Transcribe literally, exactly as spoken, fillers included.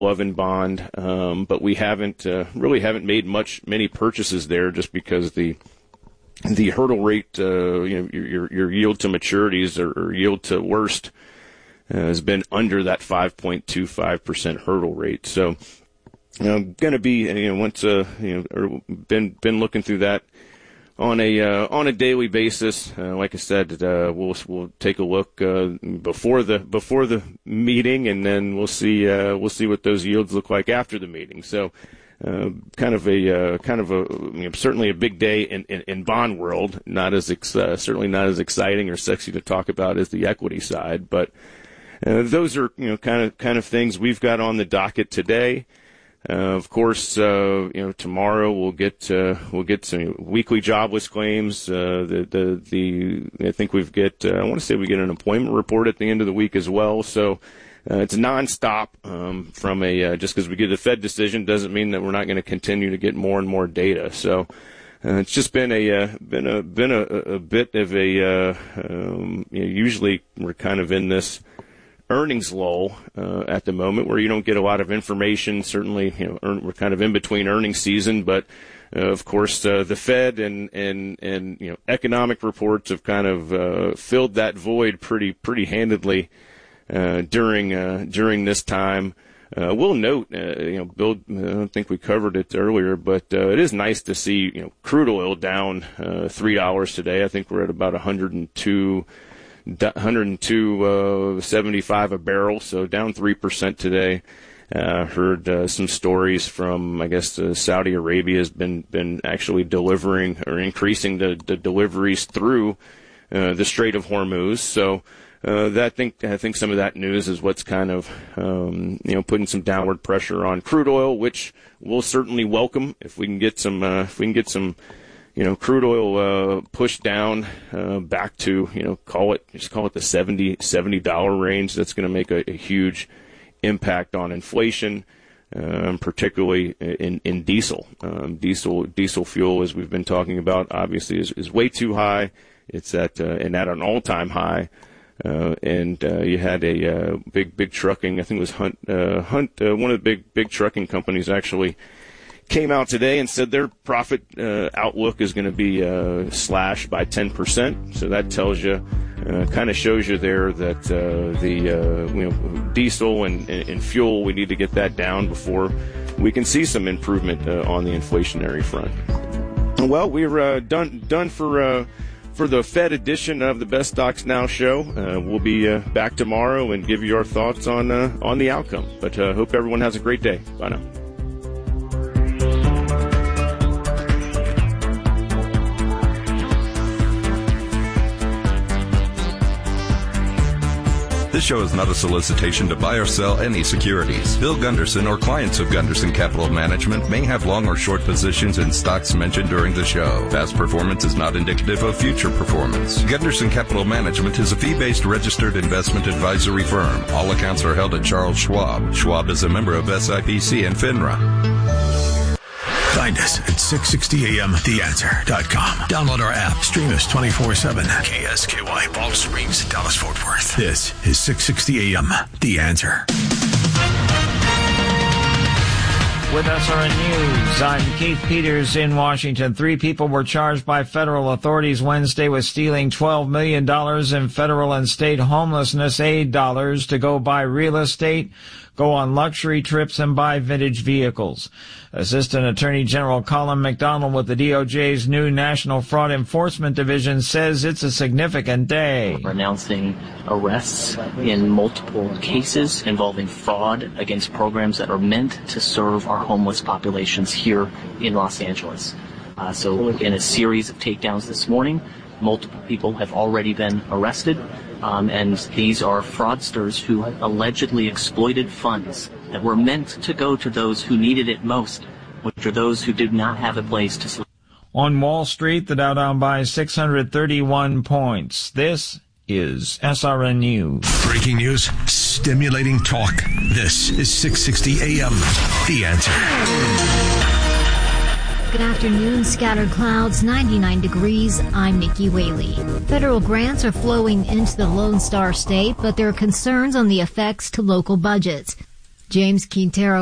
Lovin bond, um, but we haven't uh, really haven't made much many purchases there just because the the hurdle rate, uh, you know, your your yield to maturities or, or yield to worst uh, has been under that five point two five percent hurdle rate. So, you know, going to be you know once uh, you know or been been looking through that on a uh, on a daily basis. Uh, like I said, uh, we'll we'll take a look uh, before the before the meeting, and then we'll see uh, we'll see what those yields look like after the meeting. So, uh, kind of a uh, kind of a you know, certainly a big day in, in, in bond world. Not as ex- uh, certainly not as exciting or sexy to talk about as the equity side, but uh, those are you know kind of kind of things we've got on the docket today. Uh, of course, uh, you know, tomorrow we'll get, uh, we'll get some weekly jobless claims. Uh, the, the, the, I think we've get, uh, I want to say we get an employment report at the end of the week as well. So, uh, it's nonstop, um, from a, uh, just because we get a Fed decision doesn't mean that we're not going to continue to get more and more data. So, uh, it's just been a, uh, been a, been a, a bit of a, uh, um, you know, usually we're kind of in this earnings lull uh, at the moment where you don't get a lot of information. Certainly, you know, earn, we're kind of in between earnings season, but uh, of course, uh, the Fed and and and you know economic reports have kind of uh, filled that void pretty pretty handedly uh, during uh, during this time. Uh, we'll note, uh, you know, Bill, I don't think we covered it earlier, but uh, it is nice to see you know crude oil down uh, three dollars today. I think we're at about one hundred two. one hundred two seventy-five a barrel, so down three percent today. Uh, heard uh, some stories from, I guess, uh, Saudi Arabia has been been actually delivering or increasing the, the deliveries through uh, the Strait of Hormuz. So uh, that I think I think some of that news is what's kind of um, you know putting some downward pressure on crude oil, which we'll certainly welcome if we can get some uh, if we can get some. You know, crude oil uh, pushed down uh, back to, you know, call it, just call it the seventy dollars range. That's going to make a, a huge impact on inflation, um, particularly in, in diesel. Um, diesel diesel fuel, as we've been talking about, obviously is, is way too high. It's at uh, and at an all-time high. Uh, and uh, you had a uh, big, big trucking, I think it was Hunt, uh, Hunt, uh, one of the big, big trucking companies actually came out today and said their profit uh, outlook is going to be uh, slashed by ten percent. So that tells you, uh, kind of shows you there that uh, the uh, you know diesel and, and fuel, we need to get that down before we can see some improvement uh, on the inflationary front. Well, we're uh, done done for uh, for the Fed edition of the Best Stocks Now show. Uh, we'll be uh, back tomorrow and give you our thoughts on uh, on the outcome. But uh, hope everyone has a great day. Bye now. This show is not a solicitation to buy or sell any securities. Bill Gunderson or clients of Gunderson Capital Management may have long or short positions in stocks mentioned during the show. Past performance is not indicative of future performance. Gunderson Capital Management is a fee-based registered investment advisory firm. All accounts are held at Charles Schwab. Schwab is a member of S I P C and FINRA. Find us at six sixty A M the answer dot com. Download our app. Stream us twenty-four seven. K S K Y, Baltimore Springs, Dallas, Fort Worth. This is six sixty A M The Answer. With S R N News, I'm Keith Peters in Washington. Three people were charged by federal authorities Wednesday with stealing twelve million dollars in federal and state homelessness aid dollars to go buy real estate, go on luxury trips, and buy vintage vehicles. Assistant Attorney General Colin McDonald with the D O J's new National Fraud Enforcement Division says it's a significant day. We're announcing arrests in multiple cases involving fraud against programs that are meant to serve our homeless populations here in Los Angeles. Uh, so in a series of takedowns this morning, multiple people have already been arrested. Um, and these are fraudsters who allegedly exploited funds that were meant to go to those who needed it most, which are those who did not have a place to sleep. On Wall Street, the Dow down by six hundred thirty-one points. This is S R N News. Breaking news, stimulating talk. This is six sixty A M The Answer. Good afternoon. Scattered clouds, ninety-nine degrees. I'm Nikki Whaley. Federal grants are flowing into the Lone Star State, but there are concerns on the effects to local budgets. James Quintero